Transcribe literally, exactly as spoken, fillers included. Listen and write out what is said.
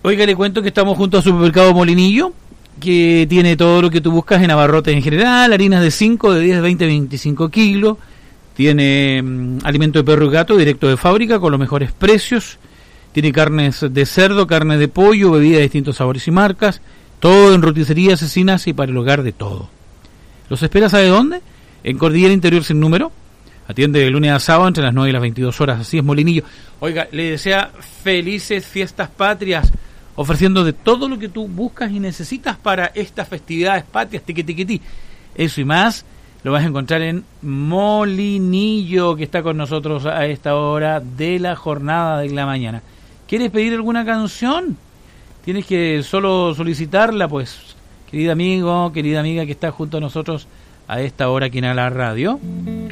Oiga, le cuento que estamos junto al Supermercado Molinillo, que tiene todo lo que tú buscas en abarrotes en general, harinas de cinco, de diez, veinte, veinticinco kilos, tiene mmm, alimento de perro y gato directo de fábrica con los mejores precios, tiene carnes de cerdo, carne de pollo, bebidas de distintos sabores y marcas, todo en roticería, cecinas y para el hogar de todo. ¿Los espera sabe dónde? En Cordillera Interior Sin Número. Atiende de lunes a sábado entre las nueve y las veintidós horas, así es Molinillo. Oiga, le desea felices fiestas patrias, ofreciendo de todo lo que tú buscas y necesitas para estas festividades patrias, tiqui tiqui ti. Eso y más lo vas a encontrar en Molinillo, que está con nosotros a esta hora de la jornada de la mañana. ¿Quieres pedir alguna canción? Tienes que solo solicitarla, pues, querido amigo, querida amiga que está junto a nosotros a esta hora aquí en la radio.